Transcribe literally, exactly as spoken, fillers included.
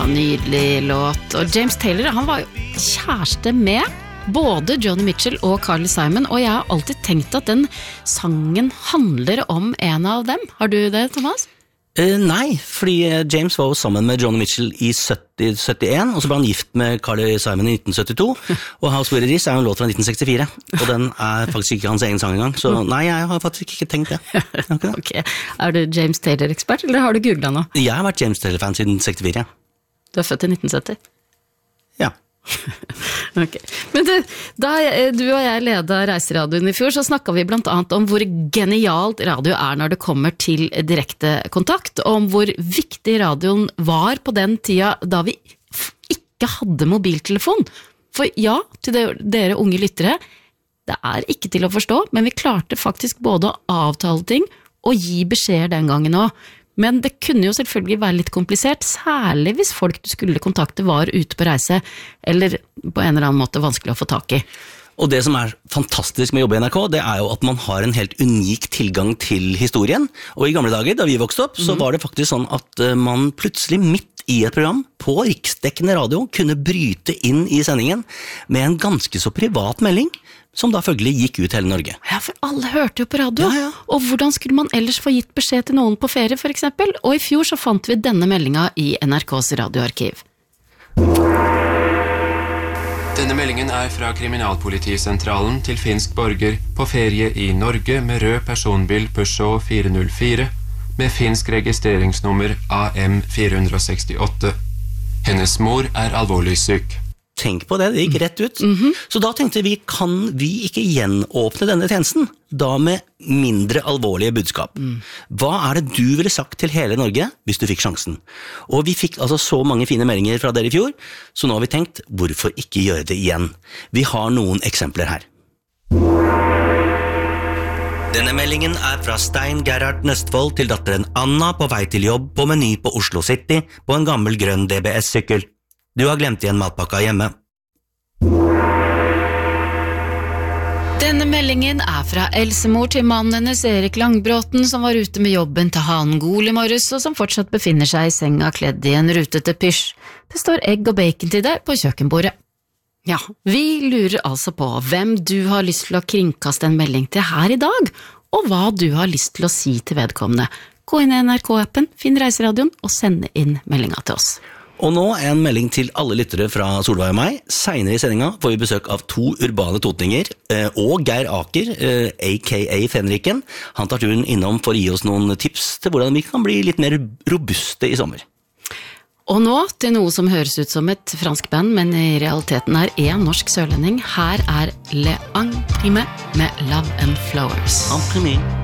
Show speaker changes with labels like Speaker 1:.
Speaker 1: nydelig låt. Og James Taylor, han var jo kjæreste med både Joni Mitchell og Carly Simon, og jeg har alltid tenkt at den sangen handler om en av dem. Har du det, Thomas?
Speaker 2: Uh, nei, fordi James var jo sammen med Joni Mitchell i sytti syttien, og så ble han gift med Carly Simon i nitten syttito, og House With It Is er jo en låt fra nitten sekstifire, og den er faktisk ikke hans egen sang engang, så nei, jeg har faktisk ikke tenkt det. Okay.
Speaker 1: Ok, er du James Taylor-ekspert, eller har du googlet nå?
Speaker 2: Jeg har vært James Taylor-fan siden sekstifire.
Speaker 1: Du er født i nitten sytti?
Speaker 2: Ja.
Speaker 1: Ok, men du, da du og jeg ledet Reiseradioen i fjor, så snakket vi blant annet om hvor genialt radio er når det kommer til direkte kontakt, og om hvor viktig radioen var på den tida da vi ikke hadde mobiltelefon. For ja, til dere unge lyttere, det er ikke til å forstå, men vi klarte faktisk både å avtale ting og gi beskjeder den gangen også. Men det kunne jo selvfølgelig være litt komplisert, særlig hvis folk du skulle kontakte var ute på reise, eller på en eller annen måte vanskelig å få tak i.
Speaker 2: Og det som er fantastisk med å jobbe i N R K, det er jo at man har en helt unik tilgang til historien. Og i gamle dager, da vi vokste opp, så var det faktisk sånn at man plutselig midt i et program på riksdekkende radio kunne bryte inn i sendingen med en ganske så privat melding, som da følgelig gikk ut hele Norge.
Speaker 1: Ja, for alle hørte jo på radio.
Speaker 2: Ja, ja.
Speaker 1: Og hvordan skulle man ellers få gitt beskjed til noen på ferie, for eksempel? Og i fjor så fant vi denne meldinga i N R K's radioarkiv.
Speaker 3: Denne meldingen er fra Kriminalpolitisentralen til finsk borger på ferie i Norge med rød personbil Peugeot fire null fire med finsk registreringsnummer A M fire seks åtte. Hennes mor er alvorlig syk.
Speaker 2: Tenk på det, det gikk rett ut. Mm-hmm. Så da tenkte vi, kan vi ikke gjenåpne denne tjenesten? Da med mindre alvorlige budskap. Mm. Hva er det du ville sagt til hele Norge hvis du fikk sjansen? Og vi fikk altså så mange fine meldinger fra dere i fjor, så nå har vi tenkt, hvorfor ikke gjøre det igjen? Vi har noen eksempler her. Denne meldingen er fra Stein Gerhard Nøstvold til datteren Anna på vei til jobb på Meny på Oslo City på en gammel grønn D B S-sykkel. Du har glemt igjen matpakka hjemme.
Speaker 1: Denne meldingen er fra Elsemor til mannen hennes Erik Langbråten, som var ute med jobben til Hanen Gol i morges, og som fortsatt befinner seg i senga kledd i en rutete pysj. Det står egg og bacon til deg på kjøkkenbordet. Ja, vi lurer altså på hvem du har lyst til å kringkaste en melding til her i dag, og hva du har lyst til å si til vedkommende. Gå inn i N R K-appen, finn Reiseradioen og send inn meldinga til oss.
Speaker 2: Og nå en melding til alle lyttere fra Solveig og meg. Senere i sendinga får vi besøk av to urbane totninger, og Geir Aker, a k a. Fenriken. Han tar turen innom for å gi oss noen tips til hvordan vi kan bli litt mer robuste i sommer.
Speaker 1: Og nå til noe som høres ut som et fransk band, men i realiteten er en norsk sørlending. Her er Le Imprimé med Love and Flowers.
Speaker 2: Imprimé.